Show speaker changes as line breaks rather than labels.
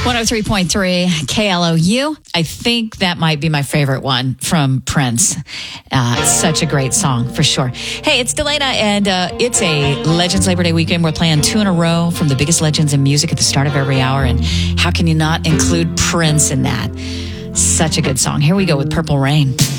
103.3 KLOU. I think that might be my favorite one from Prince. Such a great song for sure. Hey, it's Delana, and it's a Legends Labor Day weekend. We're playing 2 in a row from the biggest legends in music at the start of every hour. And how can you not include Prince in that? Such a good song. Here we go with Purple Rain.